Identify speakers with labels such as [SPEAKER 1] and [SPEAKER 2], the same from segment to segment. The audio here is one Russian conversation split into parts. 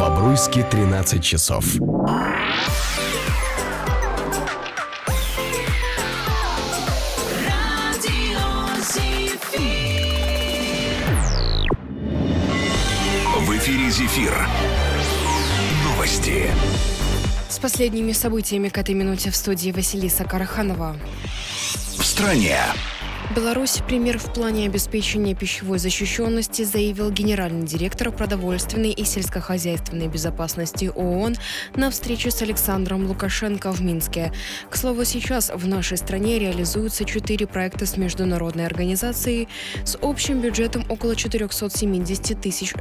[SPEAKER 1] Бобруйске 13 часов.
[SPEAKER 2] В эфире «Зефир». Новости.
[SPEAKER 3] С последними событиями к этой минуте в студии Василиса Караханова.
[SPEAKER 2] В стране.
[SPEAKER 3] Беларусь – пример в плане обеспечения пищевой защищенности, заявил генеральный директор продовольственной и сельскохозяйственной безопасности ООН на встрече с Александром Лукашенко в Минске. К слову, сейчас в нашей стране реализуются 4 проекта с международной организацией с общим бюджетом около $470 тысяч.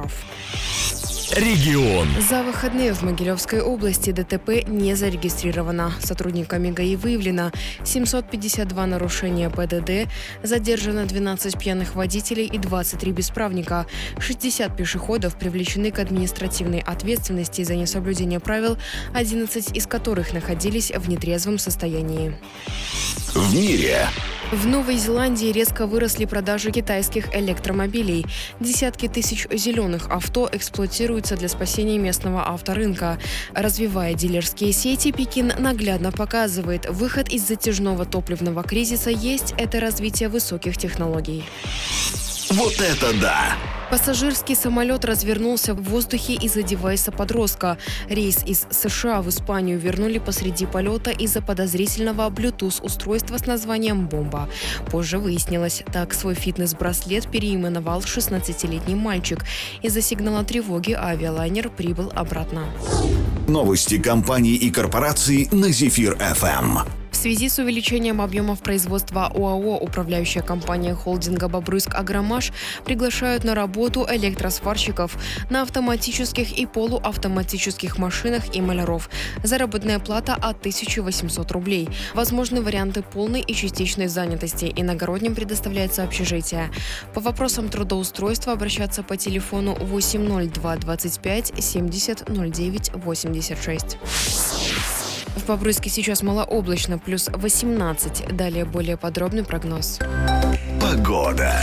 [SPEAKER 1] Регион.
[SPEAKER 3] За выходные в Могилевской области ДТП не зарегистрировано. Сотрудниками ГАИ выявлено 752 нарушения ПДД, задержано 12 пьяных водителей и 23 бесправника. 60 пешеходов привлечены к административной ответственности за несоблюдение правил, 11 из которых находились в нетрезвом состоянии.
[SPEAKER 2] В мире.
[SPEAKER 3] В Новой Зеландии резко выросли продажи китайских электромобилей. Десятки тысяч зеленых авто эксплуатируются для спасения местного авторынка. Развивая дилерские сети, Пекин наглядно показывает, выход из затяжного топливного кризиса есть – это развитие высоких технологий.
[SPEAKER 2] Вот это да!
[SPEAKER 3] Пассажирский самолет развернулся в воздухе из-за девайса подростка. Рейс из США в Испанию вернули посреди полета из-за подозрительного Bluetooth-устройства с названием «Бомба». Позже выяснилось, так свой фитнес-браслет переименовал 16-летний мальчик. Из-за сигнала тревоги авиалайнер прибыл обратно.
[SPEAKER 2] Новости компаний и корпораций на «Зефир-ФМ».
[SPEAKER 3] В связи с увеличением объемов производства ОАО управляющая компания холдинга «Бобруйск Агромаш» приглашают на работу электросварщиков на автоматических и полуавтоматических машинах и маляров. Заработная плата от 1800 рублей. Возможны варианты полной и частичной занятости. Иногородним предоставляется общежитие. По вопросам трудоустройства обращаться по телефону 802 25 70 09 86. В Бобруйске сейчас малооблачно, плюс 18. Далее более подробный прогноз.
[SPEAKER 2] Погода.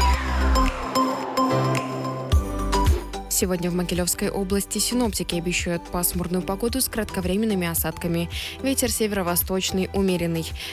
[SPEAKER 3] Сегодня в Могилевской области синоптики обещают пасмурную погоду с кратковременными осадками. Ветер северо-восточный умеренный.